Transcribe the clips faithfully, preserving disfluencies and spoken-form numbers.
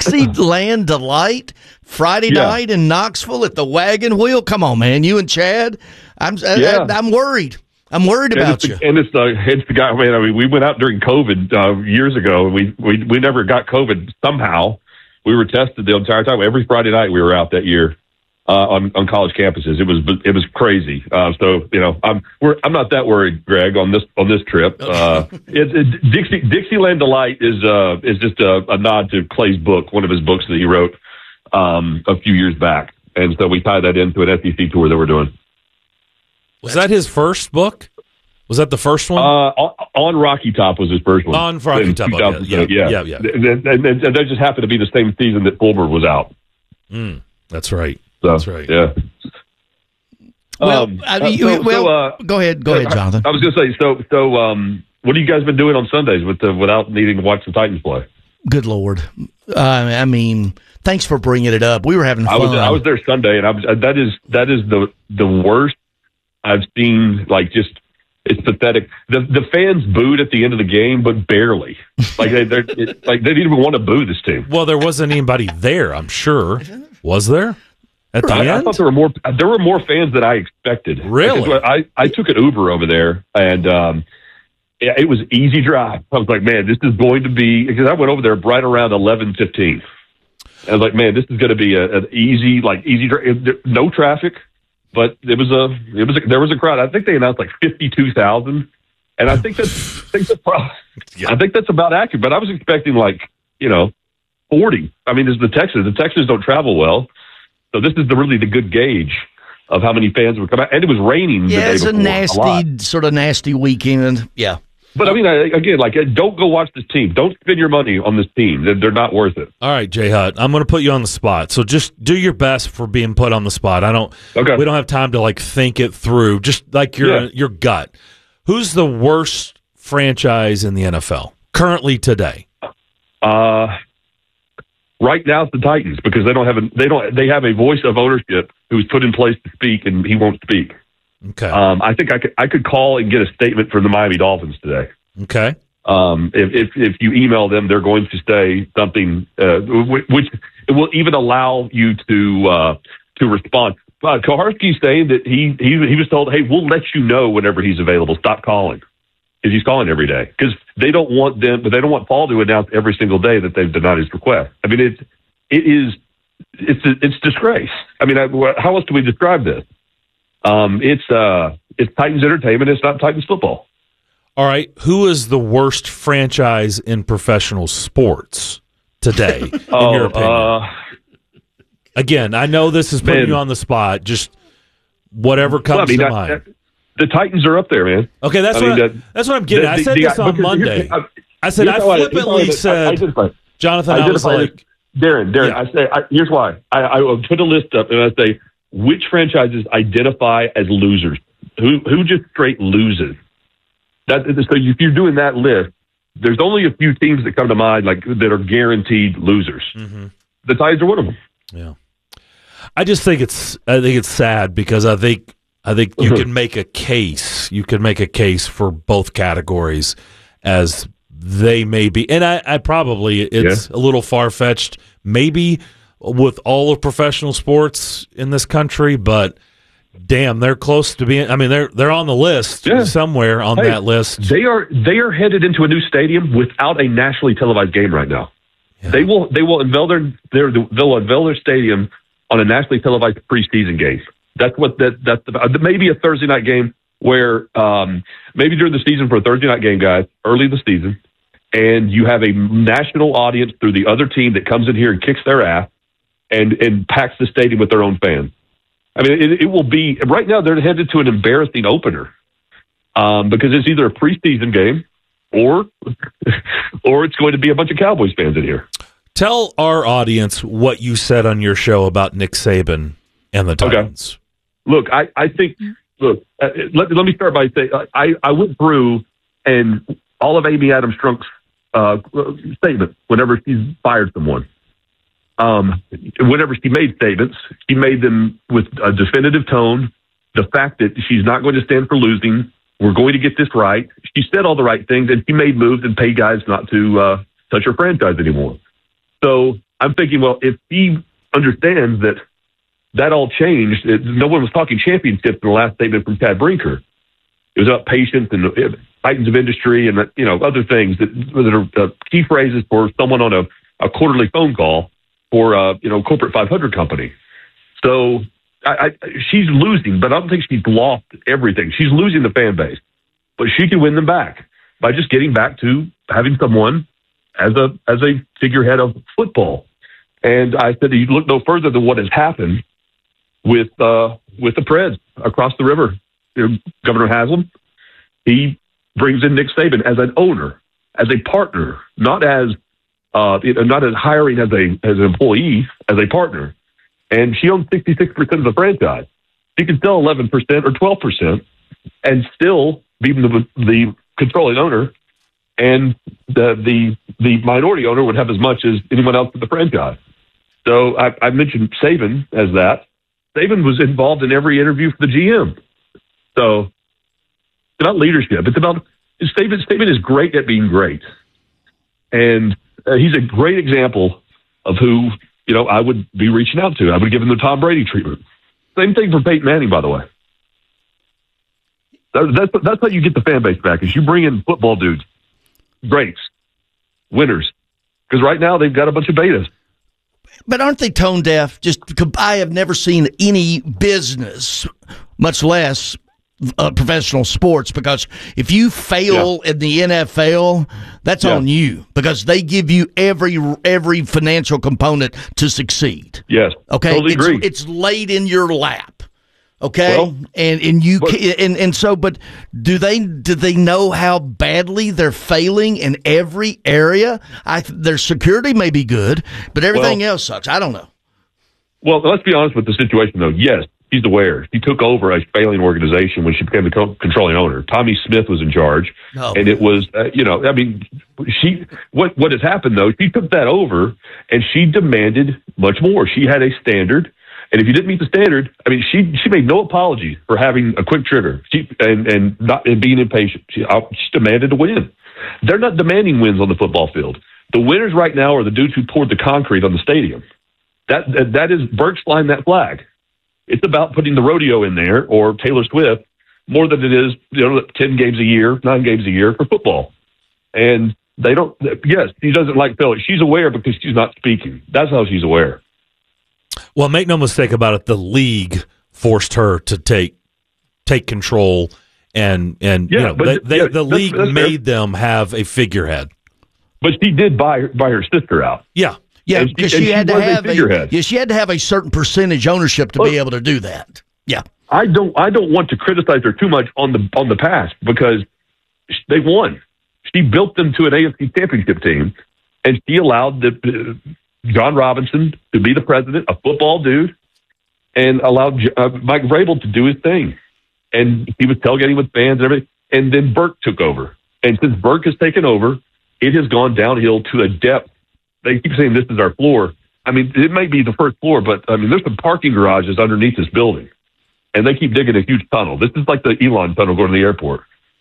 Dixieland Delight Friday Yeah. night in Knoxville at the Wagon Wheel. Come on, man, you and Chad. I'm Yeah. I, I'm worried. I'm worried And about it's you. the, and it's the it's the guy. I mean, I mean, we went out during COVID uh, years ago, and we, we we never got COVID. Somehow, we were tested the entire time. Every Friday night, we were out that year uh, on on college campuses. It was it was crazy. Uh, so you know, I'm we're I'm not that worried, Greg, on this on this trip. Uh, it, it, Dixie Dixieland Delight is uh is just a, a nod to Clay's book, one of his books that he wrote um, a few years back, and so we tie that into an S E C tour that we're doing. Was that his first book? Was that the first one? Uh, on, on Rocky Top was his first one. On Rocky In Top, two thousand yeah, yeah, yeah, yeah. And, and, and, and that just happened to be the same season that Fulmer was out. Mm, that's right. So, That's right. Yeah. Well, Um, I mean, uh, you, so- well, so, uh, go ahead, go ahead, Jonathan. I was going to say, so so um, what have you guys been doing on Sundays with the, without needing to watch the Titans play? Good Lord. Uh, I mean, thanks for bringing it up. We were having I fun. was I was there Sunday, and I was that is that is the the worst I've seen. Like, just it's pathetic. The the fans booed at the end of the game, but barely. Like they they're it, like they didn't even want to boo this team. Well, there wasn't anybody there, I'm sure. Was there? At the I, I end? thought there were more. There were more fans than I expected. Really? Because I I took an Uber over there, and um, yeah, it was easy drive. I was like, man, this is going to be because I went over there right around eleven fifteen. I was like, man, this is going to be a, an easy, like easy, drive. No traffic, but it was a, it was a, there was a crowd. I think they announced like fifty two thousand, and I think that's, I think that's probably, Yeah. I think that's about accurate. But I was expecting like you know forty. I mean, this is the Texans. The Texans don't travel well. So this is the really the good gauge of how many fans would come out. And it was raining yeah, the day it's a before. nasty, lot. sort of nasty weekend. Yeah. But I mean, I, again, like, don't go watch this team. Don't spend your money on this team. They're, they're not worth it. All right, Jay Hutt, I'm going to put you on the spot. So just do your best for being put on the spot. I don't. Okay. We don't have time to like think it through. Just like your Yeah. your gut. Who's the worst franchise in the N F L currently today? Uh, right now, it's the Titans because they don't have a they don't they have a voice of ownership who's put in place to speak, and he won't speak. Okay. Um, I think I could I could call and get a statement from the Miami Dolphins today. okay. Um, if, if if you email them, they're going to say something uh, which, which it will even allow you to uh, to respond. Uh, Koharski's saying that he, he he was told, "Hey, we'll let you know whenever he's available. Stop calling," because he's calling every day because they don't want them, but they don't want Paul to announce every single day that they've denied his request. I mean, it's it is it's it's disgrace. I mean, I, how else do we describe this? Um, it's uh, it's Titans entertainment. It's not Titans football. All right. Who is the worst franchise in professional sports today, in oh, your opinion? Uh, Again, I know this is putting Man. you on the spot. Just whatever comes well, I mean, to that- mind. that- the Titans are up there, man. Okay, that's I what mean, I, that- that's what I'm getting. The- at. I the- said the- this on because Monday. here's- I- I said I here's how I- here's how flippantly I- I- said, I identify- Jonathan. I, I was identify like, this- Darren, Darren. Yeah. I say, I, here's why. I, I will put a list up and I say which franchises identify as losers. Who who just straight loses. That so if you're doing that list, there's only a few teams that come to mind like that are guaranteed losers. mm-hmm. The Titans are one of them. yeah. I just think it's I think it's sad because I think I think you Mhm. can make a case. You can make a case for both categories as they may be, and I, I probably it's a little far fetched, maybe with all of professional sports in this country, but damn, they're close to being. I mean, they're they're on the list Yeah. somewhere on Hey, that list. They are they are headed into a new stadium without a nationally televised game right now. Yeah. They will they will unveil their, their they'll unveil their stadium on a nationally televised preseason game. That's what that that's the, maybe a Thursday night game where um, maybe during the season for a Thursday night game, guys, early in the season, and you have a national audience through the other team that comes in here and kicks their ass and and packs the stadium with their own fans. I mean, it, it will be right now. They're headed to an embarrassing opener um, because it's either a preseason game or or it's going to be a bunch of Cowboys fans in here. Tell our audience what you said on your show about Nick Saban and the Titans. Look, I, I think, look, uh, let, let me start by saying, I, I went through and all of Amy Adams Strunk's uh, statements whenever she's fired someone. Um, whenever she made statements, she made them with a definitive tone. The fact that she's not going to stand for losing, we're going to get this right. She said all the right things, and she made moves and paid guys not to uh, touch her franchise anymore. So I'm thinking, well, if he understands that that all changed, it, no one was talking championships in the last statement from Tad Brinker. It was about patience and uh, titans of industry and, you know, other things that, that are uh, key phrases for someone on a, a quarterly phone call for, uh, you know, corporate five hundred company. So I, I, she's losing, but I don't think she's lost everything. She's losing the fan base, but she can win them back by just getting back to having someone as a as a figurehead of football. And I said, you look no further than what has happened with uh, with the Preds across the river. You know, Governor Haslam, he brings in Nick Saban as an owner, as a partner, not as uh, not as hiring as a as an employee, as a partner. And she owns sixty-six percent of the franchise. She can sell eleven percent or twelve percent and still be the, the controlling owner, and the, the the minority owner would have as much as anyone else in the franchise. So I, I mentioned Saban as that. Saban was involved in every interview for the G M. So it's about leadership. It's about Saban. Saban is great at being great, and uh, he's a great example of who, you know, I would be reaching out to. I would give him the Tom Brady treatment. Same thing for Peyton Manning, by the way. That, that's that's how you get the fan base back. Is you bring in football dudes, greats, winners. Because right now they've got a bunch of betas. But aren't they tone deaf? Just I have never seen any business, much less uh, professional sports, because if you fail yeah. in the N F L, that's yeah. on you, because they give you every every financial component to succeed. Yes, okay, totally it's, agree. It's laid in your lap. Okay, well, and and you but, and and so, but do they do they know how badly they're failing in every area? I their security may be good, but everything well, else sucks. I don't know. Well, let's be honest with the situation, though. Yes, she's aware. She took over a failing organization when she became the co- controlling owner. Tommy Smith was in charge, oh. and it was, uh, you know, I mean, she. What what has happened though? She took that over, and she demanded much more. She had a standard. And if you didn't meet the standard, I mean, she she made no apology for having a quick trigger she, and and not and being impatient. She, she demanded to win. They're not demanding wins on the football field. The winners right now are the dudes who poured the concrete on the stadium. That that, that is Burke's flying that flag. It's about putting the rodeo in there or Taylor Swift more than it is, you know, ten games a year, nine games a year for football. And they don't. Yes, she doesn't like Philly. She's aware because she's not speaking. That's how she's aware. Well, make no mistake about it, the league forced her to take take control, and and yeah, you know, but they, they, yeah, the that's, league that's made fair. them have a figurehead. But she did buy buy her sister out. Yeah, yeah, because she, she had to have a, a yeah, she had to have a certain percentage ownership to well, be able to do that. Yeah, I don't I don't want to criticize her too much on the on the past because they won. She built them to an A F C championship team, and she allowed the. Uh, John Robinson to be the president, a football dude, and allowed uh, Mike Vrabel to do his thing. And he was tailgating with fans and everything. And then Burke took over. And since Burke has taken over, it has gone downhill to a depth. They keep saying this is our floor. I mean, it may be the first floor, but I mean, there's some parking garages underneath this building. And they keep digging a huge tunnel. This is like the Elon tunnel going to the airport.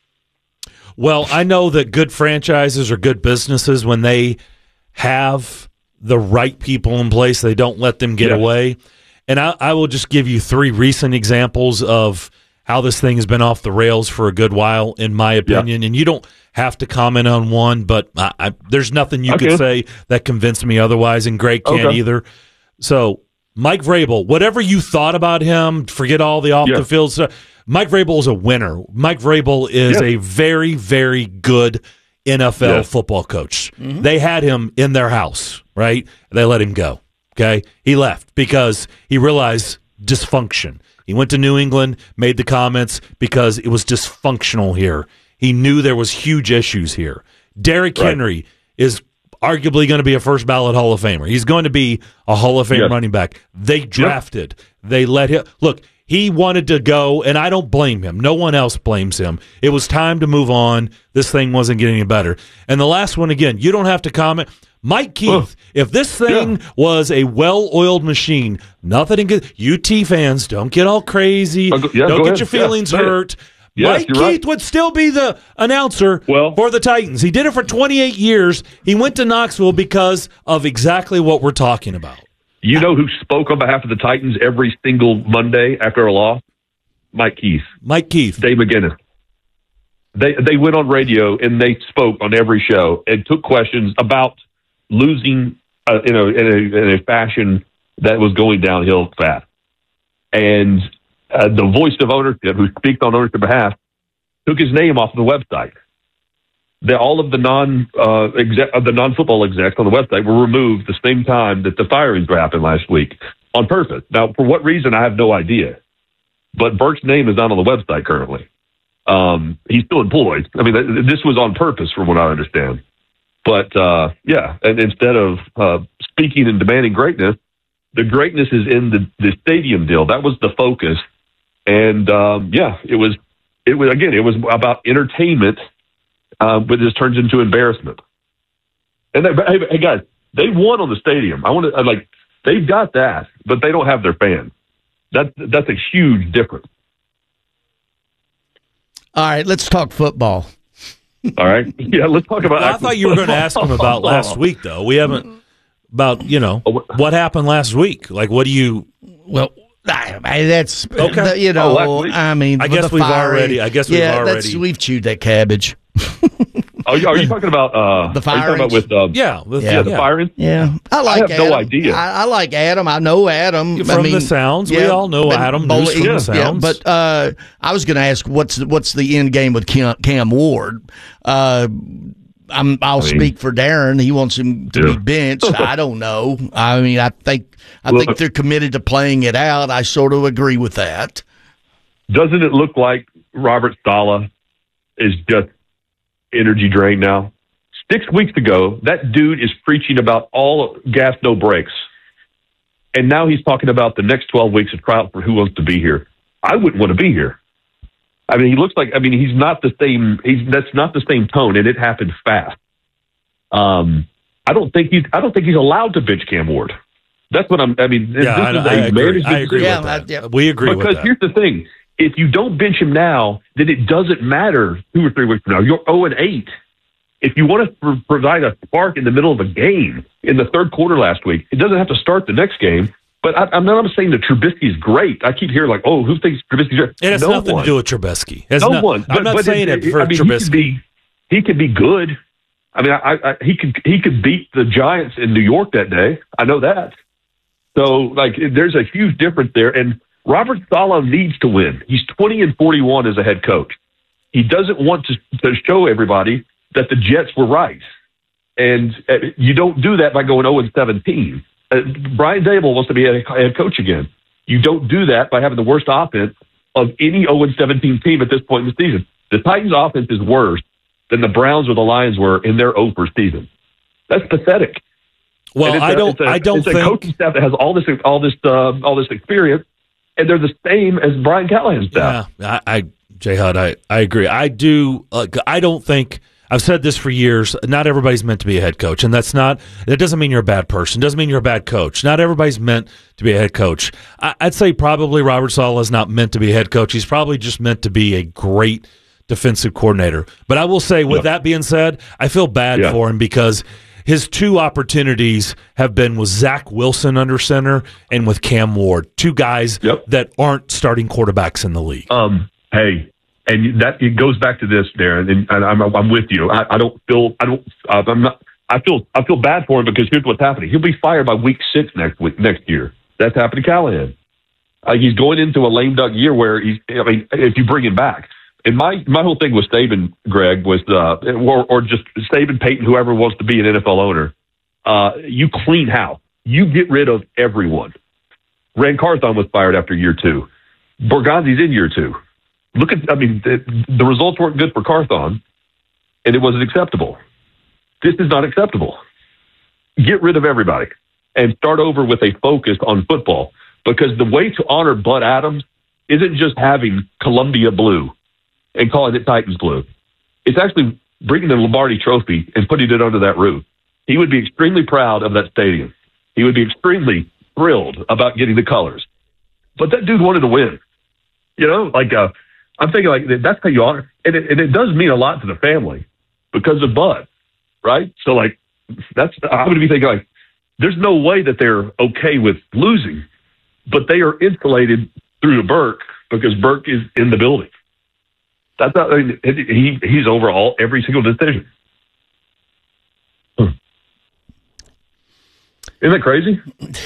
Well, I know that good franchises or good businesses, when they have the right people in place, they don't let them get yeah. away. And I, I will just give you three recent examples of how this thing has been off the rails for a good while, in my opinion. Yeah. And you don't have to comment on one, but I, I, there's nothing you okay. could say that convinced me otherwise, and Greg can't okay. either. So Mike Vrabel, whatever you thought about him, forget all the off-the-field yeah. stuff. Mike Vrabel is a winner. Mike Vrabel is yeah. a very, very good N F L yes. football coach. Mm-hmm. They had him in their house, right? They let him go, okay? He left because he realized dysfunction. He went to New England, made the comments because it was dysfunctional here. He knew there was huge issues here. Derrick right. Henry is arguably going to be a first ballot Hall of Famer. He's going to be a Hall of Fame yes. running back. They drafted. Yep. They let him. Look, he wanted to go, and I don't blame him. No one else blames him. It was time to move on. This thing wasn't getting any better. And the last one, again, you don't have to comment. Mike Keith, oh. if this thing yeah. was a well-oiled machine, nothing in good. U T fans, don't get all crazy. Go, yeah, don't get ahead. your feelings yeah, hurt. Yes, Mike you're Keith right. would still be the announcer Well, for the Titans. He did it for twenty-eight years. He went to Knoxville because of exactly what we're talking about. You know who spoke on behalf of the Titans every single Monday after a loss? Mike Keith. Mike Keith. Dave McGinnis. They they went on radio and they spoke on every show and took questions about losing, uh, you know, in a, in a fashion that was going downhill fast. And uh, the voice of ownership, who speaks on ownership behalf, took his name off the website. The, all of the non uh, exec, uh, the non football execs on the website were removed the same time that the firings happened last week on purpose. Now, for what reason, I have no idea. But Burke's name is not on the website currently. Um, he's still employed. I mean, th- this was on purpose, from what I understand. But uh, yeah, and instead of uh, speaking and demanding greatness, the greatness is in the, the stadium deal. That was the focus. And um, yeah, it was. It was again. It was about entertainment. Uh, but this turns into embarrassment. And they, hey, hey, guys, they won on the stadium. I want to like they've got that, but they don't have their fans. That's that's a huge difference. All right, let's talk football. All right, yeah, let's talk about. Well, I thought you were going to ask him about last week, though. We haven't about you know what happened last week. Like, what do you? Well. I mean, that's okay. You know, oh, I mean, I guess the we've fiery, already. I guess we've yeah, already. That's, we've chewed that cabbage. Are you, are you talking about uh, the firings? Are you talking about with um, yeah, the, yeah, yeah, the firings? Yeah, I like. I have Adam. no idea. I, I like Adam. I know Adam From I mean, the sounds, yeah, we all know but, Adam. But, News from yeah, the sounds. Yeah, but uh, I was going to ask what's what's the end game with Cam, Cam Ward? Uh, I'm, I'll I mean, speak for Darren. He wants him to yeah. be benched. I don't know. I mean, I think I Look, think they're committed to playing it out. I sort of agree with that. Doesn't it look like Robert Saleh is just energy drained now? Six weeks ago, that dude is preaching about all gas, no brakes. And now he's talking about the next twelve weeks of trial for who wants to be here. I wouldn't want to be here. I mean, he looks like, I mean, he's not the same, he's, that's not the same tone, and it happened fast. Um, I don't think he's, I don't think he's allowed to bench Cam Ward. That's what I'm, I mean, yeah, I, this I, is a agree. management I agree Yeah, with that. I- yeah. We agree because with that. here's the thing. If you don't bench him now, then it doesn't matter two or three weeks from now. You're oh and eight. If you want to pr- provide a spark in the middle of a game in the third quarter last week, it doesn't have to start the next game. But I, I'm not saying that Trubisky's great. I keep hearing like, oh, who thinks Trubisky's great? It has no nothing one. to do with Trubisky. It has No not, one. I'm But- not but saying it, it for I mean, Trubisky. He could be, he could be good. I mean, I, I, he could he could beat the Giants in New York that day. I know that. So, like, there's a huge difference there. And Robert Saleh needs to win. He's twenty and forty-one as a head coach. He doesn't want to, to show everybody that the Jets were right. And uh, you don't do that by going oh and seventeen. Uh, Brian Dable wants to be a head coach again. You don't do that by having the worst offense of any oh and seventeen team at this point in the season. The Titans' offense is worse than the Browns or the Lions were in their over season. That's pathetic. Well, I I don't. A, I don't it's think a coaching staff that has all this, all this, uh, all this experience, and they're the same as Brian Callahan's staff. Yeah, I, I J Hud, I, I agree. I do. Uh, I don't think. I've said this for years. Not everybody's meant to be a head coach, and that's not. That doesn't mean you're a bad person. Doesn't mean you're a bad coach. Not everybody's meant to be a head coach. I, I'd say probably Robert Saleh is not meant to be a head coach. He's probably just meant to be a great defensive coordinator. But I will say, with yeah. that being said, I feel bad yeah. for him because his two opportunities have been with Zach Wilson under center and with Cam Ward, two guys yep. that aren't starting quarterbacks in the league. Um, hey, and that it goes back to this, Darren, and, and I'm I'm with you. I, I don't feel I don't uh, I'm not I feel I feel bad for him because here's what's happening. He'll be fired by week six next week next year. That's happened to Callahan. Uh, he's going into a lame duck year where he's. I mean, if you bring him back. And my, my whole thing with Saban, Greg, was uh, or, or just Saban, Peyton, whoever wants to be an N F L owner, uh, you clean house. You get rid of everyone. Ran Carthon was fired after year two. Borgonzi's in year two. Look at, I mean, the, the results weren't good for Carthon, and it wasn't acceptable. This is not acceptable. Get rid of everybody and start over with a focus on football, because the way to honor Bud Adams isn't just having Columbia blue and calling it Titans blue. It's actually bringing the Lombardi trophy and putting it under that roof. He would be extremely proud of that stadium. He would be extremely thrilled about getting the colors. But that dude wanted to win. You know, like, uh, I'm thinking like that's how you honor, and it, and it does mean a lot to the family because of Bud, right? So like that's I'm going to be thinking like there's no way that they're okay with losing, but they are insulated through to Burke because Burke is in the building. That's not, I mean, he he's over all every single decision. Hmm. Isn't that crazy?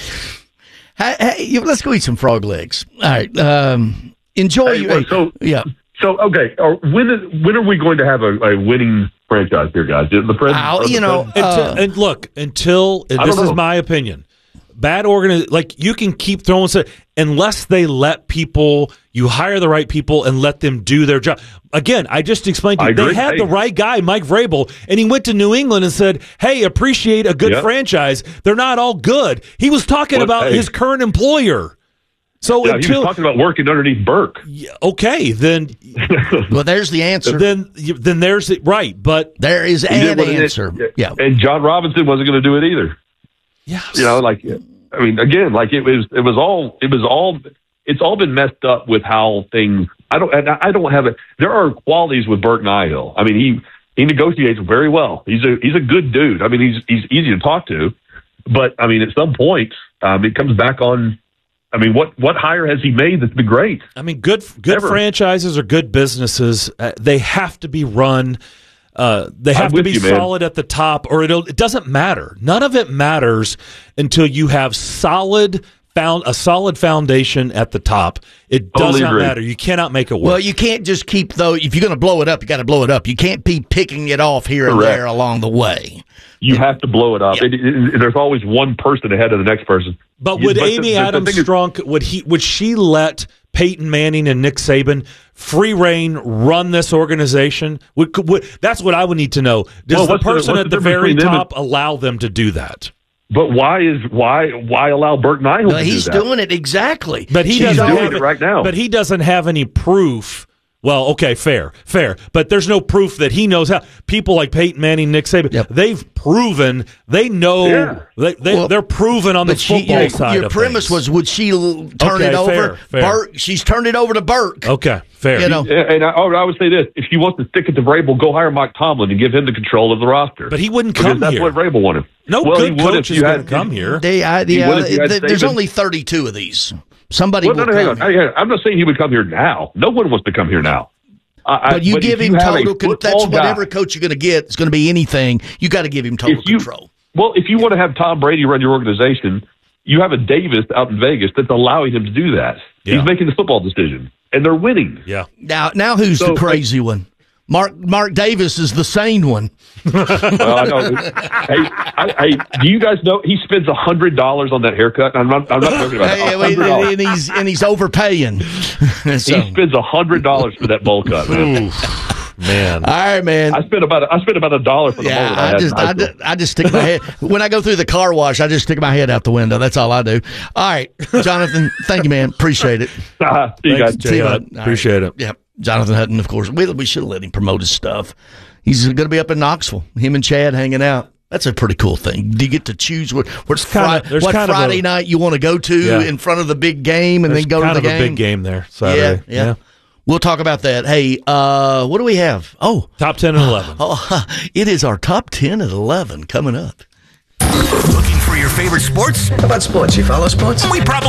Hey, hey, let's go eat some frog legs. All right. Um, enjoy hey, your. well, so yeah. So okay, or when is, when are we going to have a, a winning franchise here, guys? The president, Oh, you know, president? Until, uh, and look, until and this know. is my opinion. Bad organiz like you can keep throwing stuff unless they let people. You hire the right people and let them do their job. Again, I just explained to you I they agree. had Hey. the right guy, Mike Vrabel, and he went to New England and said, "Hey, appreciate a good Yep. franchise. They're not all good." He was talking Well, about hey. his current employer. So Yeah, he until was talking about working underneath Burke. yeah, okay, then well, there's the answer. then then there's it right, but There is He an did what he did. answer. Yeah. And John Robinson wasn't going to do it either. yeah, You know, like I mean, again, like it was, it was all, it was all, it's all been messed up with how things. I don't, and I don't have it. There are qualities with Burke Nihill. I mean, he he negotiates very well. He's a he's a good dude. I mean, he's he's easy to talk to, but I mean, at some point, um, it comes back on. I mean, what what hire has he made that's been great? I mean, good good Ever. franchises or good businesses, uh, they have to be run. Uh, they have I'm to with be you, man. solid at the top, or it'll, it doesn't matter. None of it matters until you have solid found a solid foundation at the top. It does Totally not agree. matter. You cannot make it work. Well, you can't just keep though. If you're going to blow it up, you got to blow it up. You can't be picking it off here and Correct. there along the way. You have to blow it up. Yeah. It, it, it- there's always one person ahead of the next person. But You- would the- Amy the- the Adams thing is- Strunk would he would she let Peyton Manning and Nick Saban free reign run this organization? Would, could- would, that's what I would need to know. Does Well, the what's the- person what's at the the difference very between them top allow them to do that? But why is why why allow Burke Nihill Well, to he's do that? doing it exactly. But he He's doesn't doing have it right now. But he doesn't have any proof. Well, okay, fair, fair. But there's no proof that he knows how. People like Peyton Manning, Nick Saban, Yep. they've proven they know. Yeah. They, they, Well, they're proven on the But she, football your, side your of premise things. was, would she l- turn Okay, it over? fair, fair. Burke, she's turned it over to Burke. Okay, fair. You know, And I, oh, I would say this: if she wants to stick it to Vrabel, go hire Mike Tomlin and give him the control of the roster. But he wouldn't because come that's here. what Vrabel wanted. No well, good he would coach if is you going had to come here. they, I, He yeah, would if you had th- there's Saban. only thirty-two of these. Somebody Well, no, will no, hang come on. here. I, I'm not saying he would come here now. No one wants to come here now. I, But you but give if him you have a total control. That's football guy- whatever coach you're going to get. It's going to be anything. You got to give him total if you, control. Well, if you want to have Tom Brady run your organization, you have a Davis out in Vegas that's allowing him to do that. Yeah. He's making the football decision, and they're winning. Yeah. Now, now who's So, the crazy one? Mark Mark Davis is the sane one. Well, I know. hey, I, I, do you guys know he spends a hundred dollars on that haircut? I'm not. I'm not joking about Hey, it. one hundred dollars. and he's and he's overpaying. So, He spends a hundred dollars for that bowl cut. Man. Man. all right, man. I spent about. A, I spent about a dollar for the Yeah, mullet I, I had just, in high I, school. ju- I just stick my head when I go through the car wash. I just stick my head out the window. That's all I do. All right, Jonathan. Thank you, man. Appreciate it. See you Thanks, guys. Jay See you, Hutt. bud. All Appreciate right. it. Yep, Jonathan Hutton. Of course, we we should have let him promote his stuff. He's going to be up in Knoxville. Him and Chad hanging out. That's a pretty cool thing. Do you get to choose what what, kinda- Fri- there's what kind of Friday a- night you want to go to Yeah. in front of the big game, and There's then go kind to the of game? a big game there Yeah, Saturday. yeah, We'll talk about that. Hey, uh, what do we have? Oh, Top ten and eleven. oh, it is our top ten at eleven coming up. Looking for your favorite sports? How about sports? You follow sports? We probably